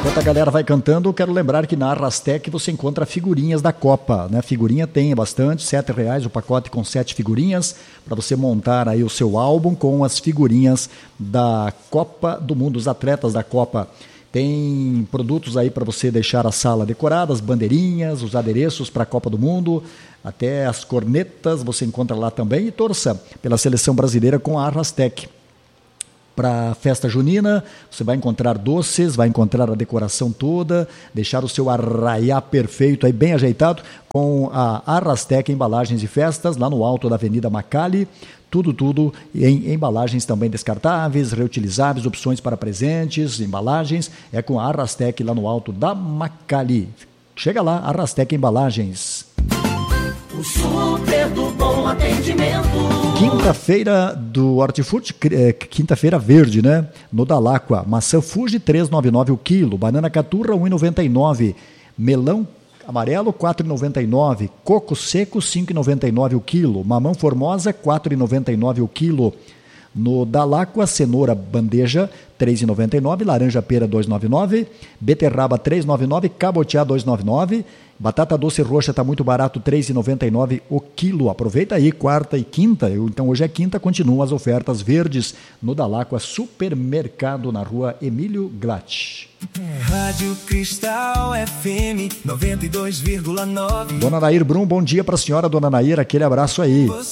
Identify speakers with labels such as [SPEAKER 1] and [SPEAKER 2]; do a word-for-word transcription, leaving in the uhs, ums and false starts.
[SPEAKER 1] Enquanto a galera vai cantando, eu quero lembrar que na Arrastec você encontra figurinhas da Copa, né? Figurinha tem bastante, sete reais o pacote com sete figurinhas, para você montar aí o seu álbum com as figurinhas da Copa do Mundo, os atletas da Copa. Tem produtos aí para você deixar a sala decorada, as bandeirinhas, os adereços para a Copa do Mundo, até as cornetas você encontra lá também. E torça pela seleção brasileira com a Arrastec. Para a festa junina, você vai encontrar doces, vai encontrar a decoração toda, deixar o seu arraiá perfeito, aí bem ajeitado, com a Arrastec Embalagens e Festas, lá no alto da Avenida Macali. Tudo, tudo em embalagens também descartáveis, reutilizáveis, opções para presentes, embalagens. É com a Arrastec lá no alto da Macali. Chega lá, Arrastec Embalagens.
[SPEAKER 2] O super do bom atendimento.
[SPEAKER 1] Quinta-feira do Hortifruti, quinta-feira verde, né? No Dalacqua. Maçã Fuji três reais e noventa e nove centavos o quilo. Banana Caturra um real e noventa e nove centavos. Melão amarelo quatro reais e noventa e nove centavos. Coco seco cinco reais e noventa e nove centavos o quilo. Mamão Formosa quatro reais e noventa e nove centavos o quilo. No Dalacqua, cenoura bandeja três reais e noventa e nove centavos, laranja pera dois reais e noventa e nove centavos, beterraba três reais e noventa e nove centavos, cabotiá dois reais e noventa e nove centavos, batata doce roxa está muito barato, três reais e noventa e nove centavos o quilo. Aproveita aí, quarta e quinta, então hoje é quinta, continuam as ofertas verdes no Dalacqua Supermercado, na rua Emílio Glatt.
[SPEAKER 3] Rádio Cristal F M noventa e dois vírgula nove.
[SPEAKER 1] Dona Nair Brum, bom dia para a senhora, dona Nair, aquele abraço aí.